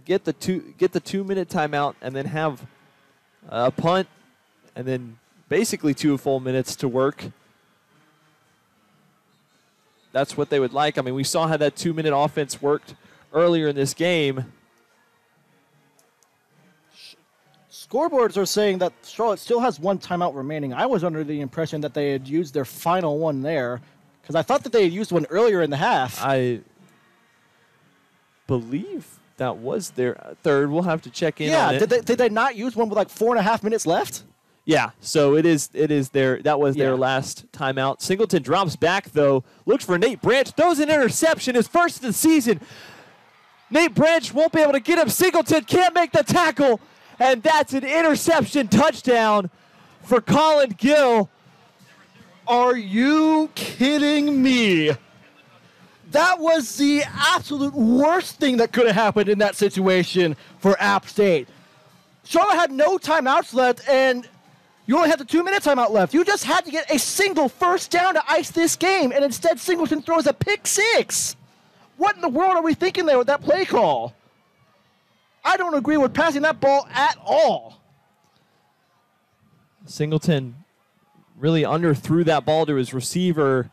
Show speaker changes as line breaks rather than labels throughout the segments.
get the 2-minute timeout, and then have a punt, and then basically 2 full minutes to work. That's what they would like. I mean, we saw how that 2-minute offense worked earlier in this game.
Scoreboards are saying that Charlotte still has 1 timeout remaining. I was under the impression that they had used their final one there, because I thought that they had used one earlier in the half.
I believe that was their third. We'll have to check in on it.
Did they not use one with like 4.5 minutes left?
Yeah, so it is that was their last timeout. Singleton drops back, though, looks for Nate Branch, throws an interception, his first of the season. Nate Branch won't be able to get him. Singleton can't make the tackle, and that's an interception touchdown for Colin Gill.
Are you kidding me? That was the absolute worst thing that could have happened in that situation for App State. Charlotte had no timeouts left, and you only had the 2-minute timeout left. You just had to get a single first down to ice this game, and instead Singleton throws a pick 6. What in the world are we thinking there with that play call? I don't agree with passing that ball at all.
Singleton really underthrew that ball to his receiver.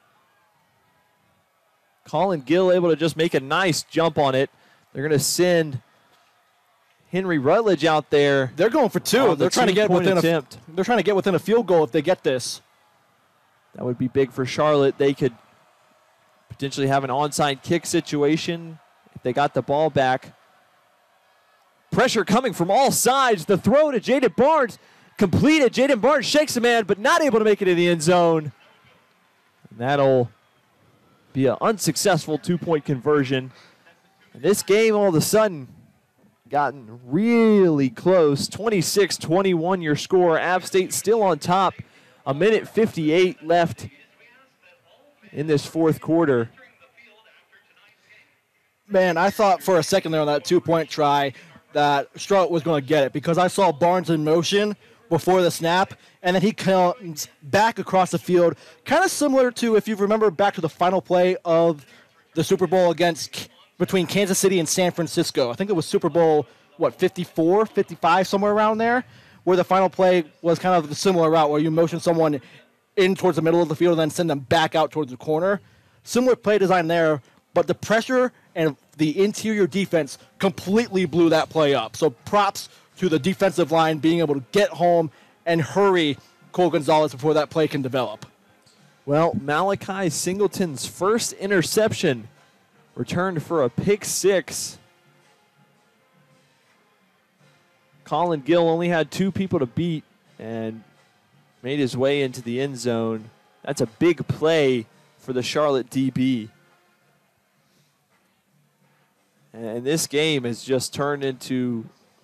Colin Gill able to just make a nice jump on it. They're going to send Henry Rutledge out there.
They're going for 2. They're trying to get within they're trying to get within a field goal if they get this.
That would be big for Charlotte. They could potentially have an onside kick situation if they got the ball back. Pressure coming from all sides. The throw to Jaden Barnes completed. Jaden Barnes shakes a man, but not able to make it in the end zone. And that'll be an unsuccessful 2-point conversion. And this game all of a sudden gotten really close. 26-21 your score. App State still on top. 1:58 left in this fourth quarter.
Man, I thought for a second there on that 2-point try that Charlotte was going to get it, because I saw Barnes in motion before the snap, and then he comes back across the field, kind of similar to, if you remember back to the final play of the Super Bowl between Kansas City and San Francisco. I think it was Super Bowl, 54, 55, somewhere around there, where the final play was kind of the similar route where you motion someone in towards the middle of the field and then send them back out towards the corner. Similar play design there, but the pressure and the interior defense completely blew that play up. So props to the defensive line being able to get home and hurry Cole Gonzalez before that play can develop.
Well, Malachi Singleton's first interception returned for a pick 6. Colin Gill only had 2 people to beat and made his way into the end zone. That's a big play for the Charlotte DB. And this game has just turned into,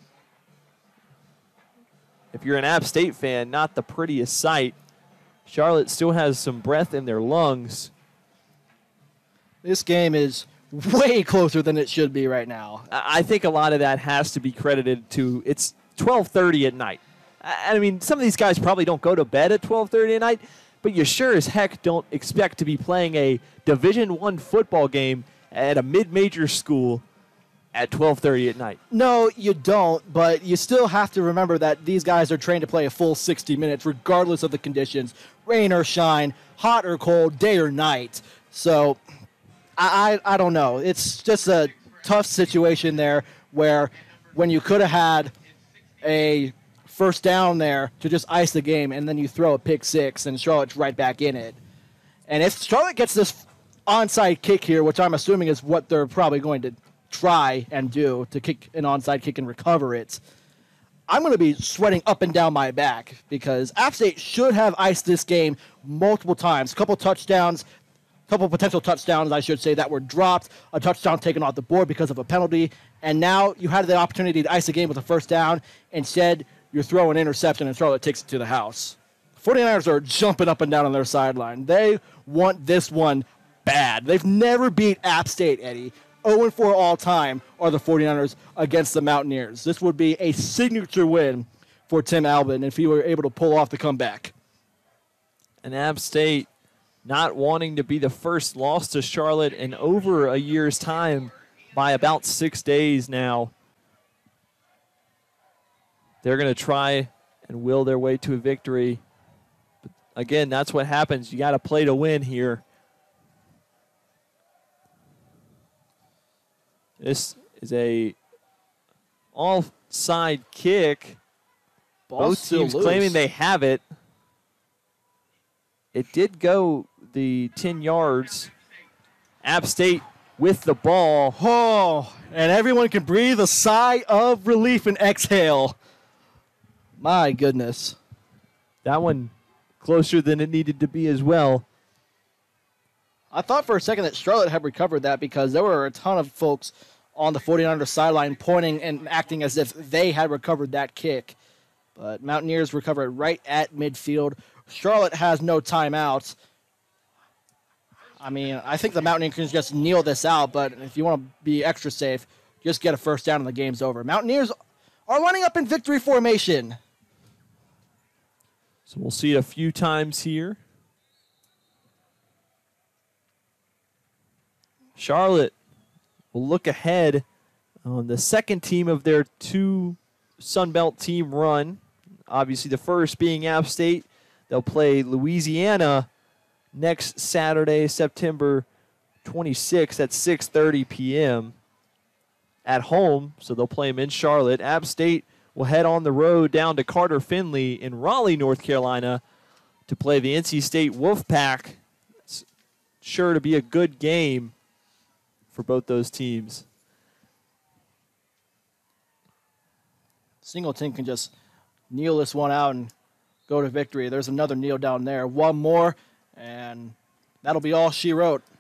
if you're an App State fan, not the prettiest sight. Charlotte still has some breath in their lungs.
This game is way closer than it should be right now.
I think a lot of that has to be credited to, it's 12:30 at night. I mean, some of these guys probably don't go to bed at 12:30 at night, but you sure as heck don't expect to be playing a Division I football game at a mid-major school at 12:30 at night.
No, you don't, but you still have to remember that these guys are trained to play a full 60 minutes regardless of the conditions, rain or shine, hot or cold, day or night. So I don't know. It's just a tough situation there where when you could have had a first down there to just ice the game and then you throw a pick 6 and Charlotte's right back in it. And if Charlotte gets this onside kick here, which I'm assuming is what they're probably going to try and do to kick an onside kick and recover it, I'm going to be sweating up and down my back because App State should have iced this game multiple times. A couple potential touchdowns, I should say, that were dropped, a touchdown taken off the board because of a penalty, and now you had the opportunity to ice the game with a first down. Instead, you're throwing an interception and Charlotte takes it to the house. 49ers are jumping up and down on their sideline. They want this one bad. They've never beat App State, Eddie. 0-4 all time are the 49ers against the Mountaineers. This would be a signature win for Tim Albin if he were able to pull off the comeback.
And App State not wanting to be the first loss to Charlotte in over a year's time by about 6 days now. they're going to try and will their way to a victory. But again, that's what happens. You got to play to win here. This is a offside kick.
Ball's
Both teams
still
claiming
loose.
they have it. It did go the 10 yards. App State with the ball.
Oh, and everyone can breathe a sigh of relief and exhale. My goodness.
That one closer than it needed to be as well.
I thought for a second that Charlotte had recovered that because there were a ton of folks on the 49ers sideline pointing and acting as if they had recovered that kick. But Mountaineers recovered right at midfield. Charlotte has no timeouts. I mean, I think the Mountaineers can just kneel this out, but if you want to be extra safe, just get a first down and the game's over. Mountaineers are lining up in victory formation.
So we'll see it a few times here. Charlotte will look ahead on the second team of their two Sunbelt team run. Obviously, the first being App State. They'll play Louisiana next Saturday, September 26th at 6:30 p.m. at home. So they'll play them in Charlotte. App State will head on the road down to Carter Finley in Raleigh, North Carolina to play the NC State Wolfpack. It's sure to be a good game for both those teams.
Singleton can just kneel this one out and go to victory. There's another kneel down there. One more, and that'll be all she wrote.